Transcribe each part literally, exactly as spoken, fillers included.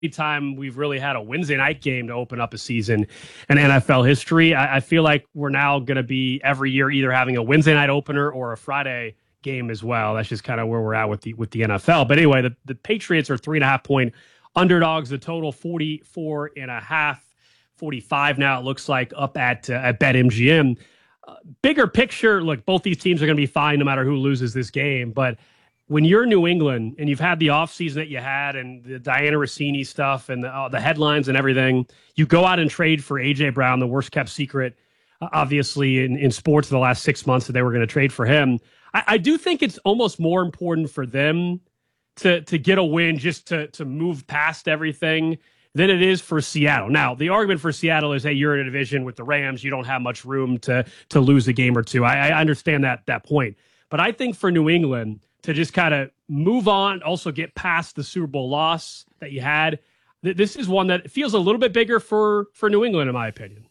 time we've really had a Wednesday night game to open up a season in N F L history. I, I feel like we're now going to be every year either having a Wednesday night opener or a Friday game as well. That's just kind of where we're at with the with the N F L. But anyway, the, the Patriots are three and a half point underdogs. The total forty-four and a half, forty-five now it looks like up at uh, at BetMGM. Uh, bigger picture, look, both these teams are going to be fine no matter who loses this game. But when you're New England and you've had the offseason that you had and the Diana Rossini stuff and the, uh, the headlines and everything, you go out and trade for A J Brown, the worst kept secret, uh, obviously, in, in sports in the last six months that they were going to trade for him. I, I do think it's almost more important for them to to get a win just to to move past everything than it is for Seattle. Now, the argument for Seattle is, hey, you're in a division with the Rams. You don't have much room to to lose a game or two. I, I understand that that point. But I think for New England to just kind of move on, also get past the Super Bowl loss that you had, th- this is one that feels a little bit bigger for, for New England, in my opinion.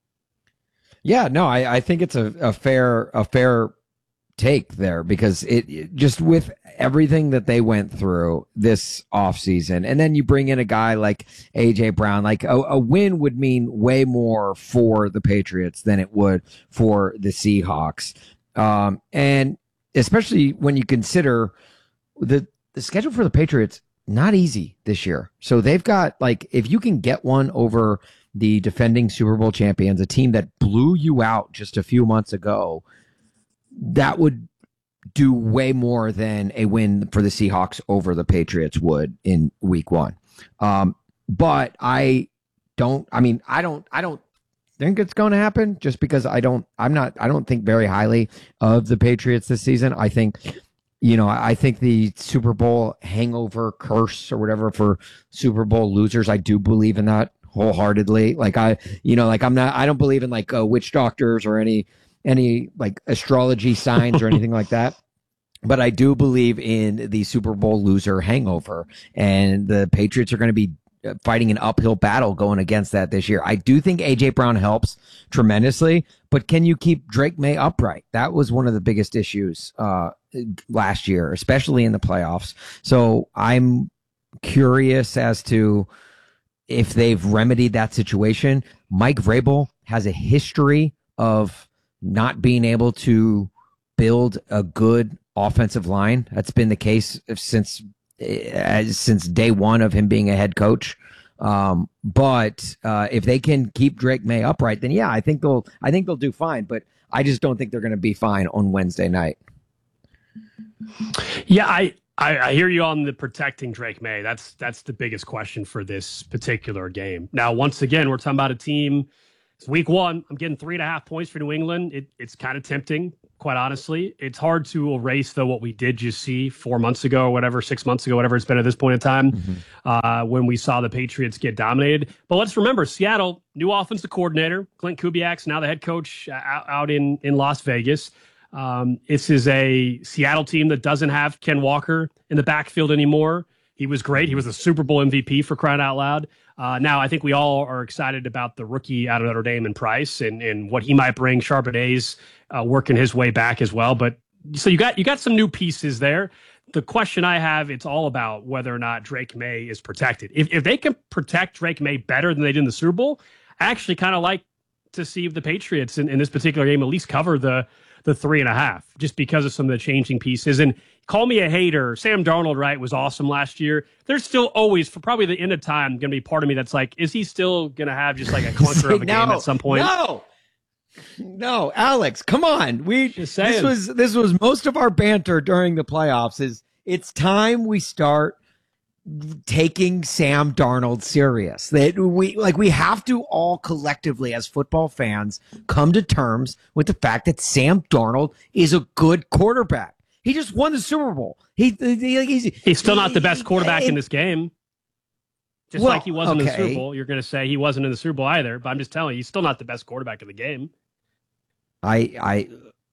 Yeah, no, I, I think it's a, a fair a fair take there because it, it just with everything that they went through this offseason, and then you bring in a guy like A J Brown, like a, a win would mean way more for the Patriots than it would for the Seahawks. Um, and especially when you consider the, the schedule for the Patriots, not easy this year. So they've got, like, if you can get one over the defending Super Bowl champions, a team that blew you out just a few months ago, that would do way more than a win for the Seahawks over the Patriots would in week one. Um, but I don't, I mean, I don't, I don't think it's going to happen just because I don't, I'm not, I don't think very highly of the Patriots this season. I think, you know, I think the Super Bowl hangover curse or whatever for Super Bowl losers, I do believe in that wholeheartedly. Like I, you know, like I'm not, I don't believe in like uh, witch doctors or any, any like astrology signs or anything like that. But I do believe in the Super Bowl loser hangover, and the Patriots are going to be fighting an uphill battle going against that this year. I do think A J Brown helps tremendously, but can you keep Drake May upright? That was one of the biggest issues uh, last year, especially in the playoffs. So I'm curious as to if they've remedied that situation. Mike Vrabel has a history of not being able to build a good offensive line. That's been the case since uh, since day one of him being a head coach. Um, but uh, if they can keep Drake May upright, then yeah, I think they'll I think they'll do fine. But I just don't think they're going to be fine on Wednesday night. Yeah, I, I I hear you on the protecting Drake May. That's that's the biggest question for this particular game. Now, once again, we're talking about a team. It's week one. I'm getting three and a half points for New England. It, it's kind of tempting, quite honestly. It's hard to erase, though, what we did just see four months ago or whatever, six months ago, whatever it's been at this point in time, mm-hmm. uh, when we saw the Patriots get dominated. But let's remember, Seattle, new offensive coordinator, Clint Kubiak's now the head coach out, out in, in Las Vegas. Um, this is a Seattle team that doesn't have Ken Walker in the backfield anymore. He was great. He was a Super Bowl M V P for crying out loud. Uh, now, I think we all are excited about the rookie out of Notre Dame and Price and, and what he might bring. Charbonnet's uh, working his way back as well. But so you got you got some new pieces there. The question I have, it's all about whether or not Drake May is protected. If if they can protect Drake May better than they did in the Super Bowl, I actually kind of like to see if the Patriots in, in this particular game at least cover the the three and a half, just because of some of the changing pieces. And call me a hater. Sam Darnold, right, was awesome last year. There's still always, for probably the end of time, going to be part of me that's like, is he still going to have just like a clunker of a no, game at some point? No, no, Alex, come on. We just saying. This was this was most of our banter during the playoffs. Is it's time we start taking Sam Darnold serious. That we like we have to all collectively as football fans come to terms with the fact that Sam Darnold is a good quarterback. He just won the Super Bowl. He, he he's, he's still not the best quarterback he, in this game. Just well, like he wasn't okay. in the Super Bowl. You're going to say he wasn't in the Super Bowl either, but I'm just telling you, he's still not the best quarterback in the game. I I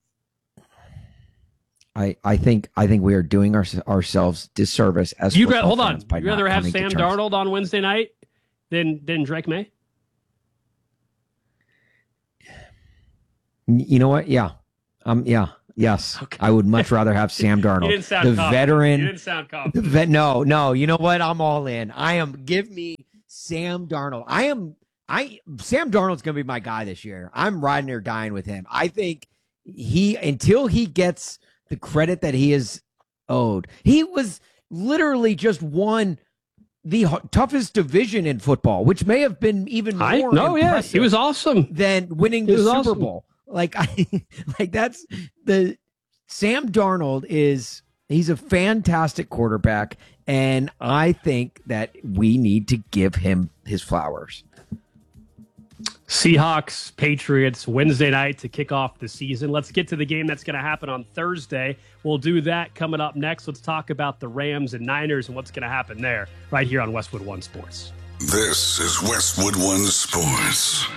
I, I think I think we are doing our, ourselves disservice as you football hold fans on. by You'd rather have Sam to Darnold on Wednesday night than than Drake May? You know what? Yeah, um, yeah. Yes, Okay. I would much rather have Sam Darnold. You didn't sound the confident. veteran. You didn't sound The confident. vet, no, no. You know what? I'm all in. I am. Give me Sam Darnold. I am. I Sam Darnold's going to be my guy this year. I'm riding or dying with him. I think he until he gets the credit that he is owed. He was literally just won the h- toughest division in football, which may have been even more I no, yeah, impressive he was awesome. than winning He the was Super awesome. Bowl. Like I like that's the Sam Darnold is he's a fantastic quarterback, and I think that we need to give him his flowers. Seahawks, Patriots, Wednesday night to kick off the season. Let's get to the game that's going to happen on Thursday. We'll do that coming up next. Let's talk about the Rams and Niners and what's going to happen there right here on Westwood One Sports. This is Westwood One Sports.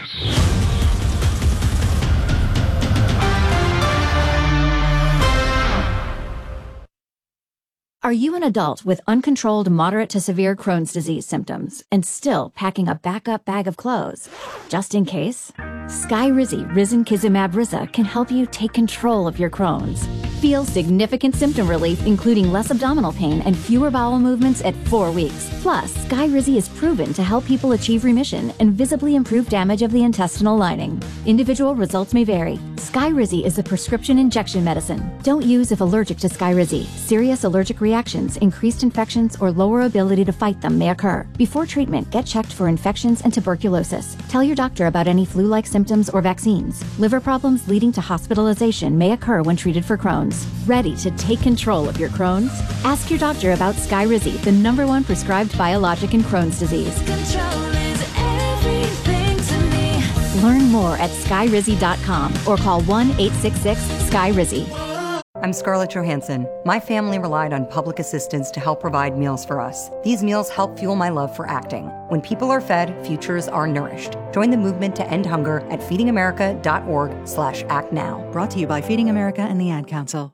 Are you an adult with uncontrolled moderate to severe Crohn's disease symptoms and still packing a backup bag of clothes? Just in case? Skyrizi Risankizumab Riza can help you take control of your Crohn's. Feel significant symptom relief, including less abdominal pain and fewer bowel movements at four weeks. Plus, Skyrizi is proven to help people achieve remission and visibly improve damage of the intestinal lining. Individual results may vary. Skyrizi is a prescription injection medicine. Don't use if allergic to Skyrizi. Serious allergic reactions, increased infections, or lower ability to fight them may occur. Before treatment, get checked for infections and tuberculosis. Tell your doctor about any flu-like symptoms or vaccines. Liver problems leading to hospitalization may occur when treated for Crohn's. Ready to take control of your Crohn's? Ask your doctor about Skyrizi, the number one prescribed biologic in Crohn's disease. Control is everything to me. Learn more at skyrizi dot com or call one eight six six sky rizi. I'm Scarlett Johansson. My family relied on public assistance to help provide meals for us. These meals help fuel my love for acting. When people are fed, futures are nourished. Join the movement to end hunger at feedingamerica.org slash act now. Brought to you by Feeding America and the Ad Council.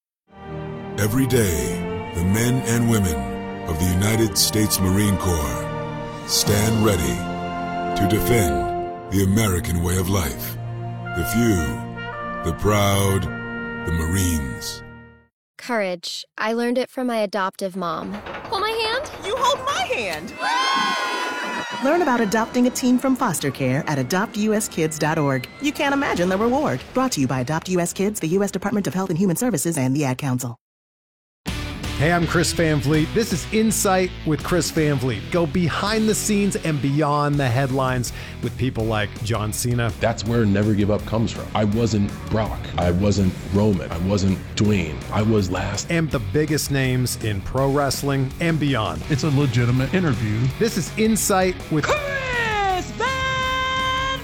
Every day, the men and women of the United States Marine Corps stand ready to defend the American way of life. The few, the proud, the Marines. Courage. I learned it from my adoptive mom. Hold my hand. You hold my hand. Learn about adopting a teen from foster care at adopt u s kids dot org. You can't imagine the reward. Brought to you by Adopt U S Kids, the U S Department of Health and Human Services, and the Ad Council. Hey, I'm Chris Van Vliet. This is Insight with Chris Van Vliet. Go behind the scenes and beyond the headlines with people like John Cena. That's where Never Give Up comes from. I wasn't Brock. I wasn't Roman. I wasn't Dwayne. I was last. And the biggest names in pro wrestling and beyond. It's a legitimate interview. This is Insight with Chris Van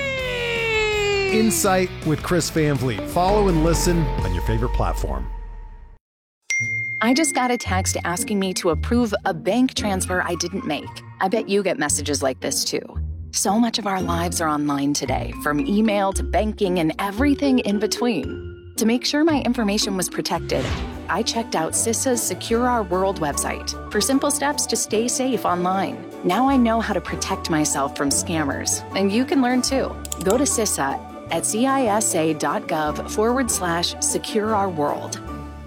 Vliet! Insight with Chris Van Vliet. Follow and listen on your favorite platform. I just got a text asking me to approve a bank transfer I didn't make. I bet you get messages like this too. So much of our lives are online today, from email to banking and everything in between. To make sure my information was protected, I checked out CISA's Secure Our World website for simple steps to stay safe online. Now I know how to protect myself from scammers, and you can learn too. Go to CISA at cisa.gov forward slash secure our world.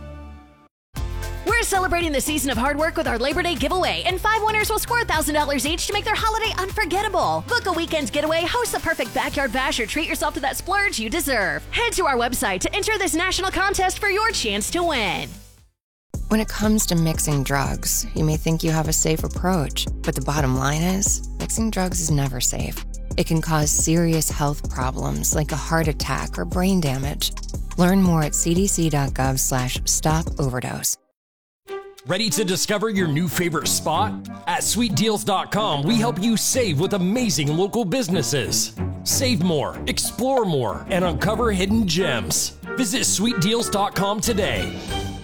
We're celebrating the season of hard work with our Labor Day giveaway, and five winners will score one thousand dollars each to make their holiday unforgettable. Book a weekend getaway, host the perfect backyard bash, or treat yourself to that splurge you deserve. Head to our website to enter this national contest for your chance to win. When it comes to mixing drugs, you may think you have a safe approach, but the bottom line is, mixing drugs is never safe. It can cause serious health problems like a heart attack or brain damage. Learn more at cdc.gov slash stop overdose. Ready to discover your new favorite spot? At sweet deals dot com, we help you save with amazing local businesses. Save more, explore more, and uncover hidden gems. Visit sweet deals dot com today.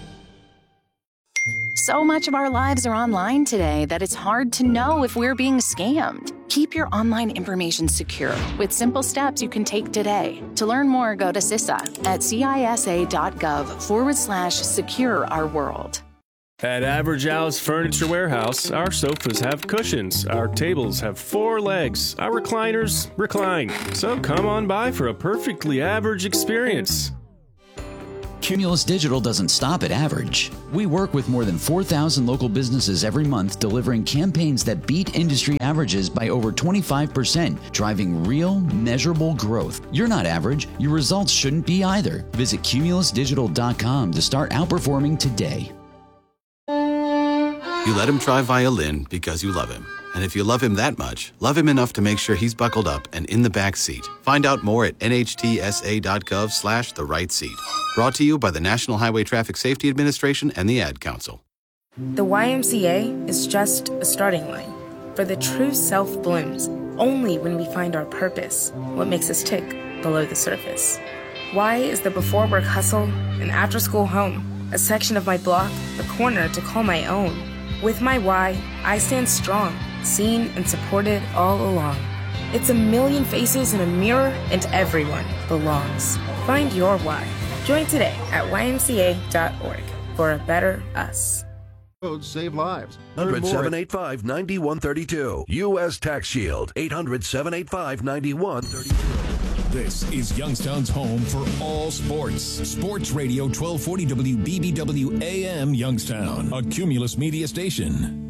So much of our lives are online today that it's hard to know if we're being scammed. Keep your online information secure with simple steps you can take today. To learn more, go to CISA at cisa.gov forward slash secure our world. At Average Al's Furniture Warehouse, our sofas have cushions, our tables have four legs, our recliners recline. So come on by for a perfectly average experience. Cumulus Digital doesn't stop at average. We work with more than four thousand local businesses every month, delivering campaigns that beat industry averages by over twenty-five percent, driving real, measurable growth. You're not average. Your results shouldn't be either. Visit cumulus digital dot com to start outperforming today. You let him try violin because you love him. And if you love him that much, love him enough to make sure he's buckled up and in the back seat. Find out more at N H T S A dot gov slash the right seat. Brought to you by the National Highway Traffic Safety Administration and the Ad Council. The Y M C A is just a starting line. For the true self blooms only when we find our purpose, what makes us tick below the surface. Y is the before work hustle, an after school home, a section of my block, a corner to call my own. With my Y, I stand strong, seen and supported all along. It's a million faces in a mirror, and everyone belongs. Find your why. Join today at Y M C A dot org for a better us. Codes save lives. eight hundred, seven eight five, nine one three two. U S Tax Shield. eight hundred, seven eight five, nine one three two. This is Youngstown's home for all sports. Sports Radio twelve forty W B B W A M Youngstown, a Cumulus media station.